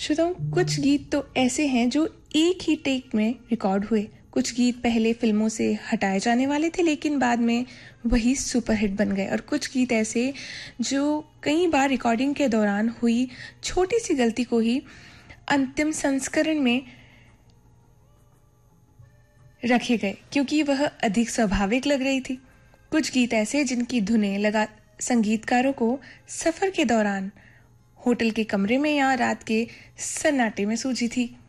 श्रोताओं, कुछ गीत तो ऐसे हैं जो एक ही टेक में रिकॉर्ड हुए। कुछ गीत पहले फिल्मों से हटाए जाने वाले थे लेकिन बाद में वही सुपरहिट बन गए, और कुछ गीत ऐसे जो कई बार रिकॉर्डिंग के दौरान हुई छोटी सी गलती को ही अंतिम संस्करण में रखे गए क्योंकि वह अधिक स्वाभाविक लग रही थी। कुछ गीत ऐसे जिनकी धुनें लगा संगीतकारों को सफर के दौरान होटल के कमरे में या रात के सन्नाटे में सूझी थी।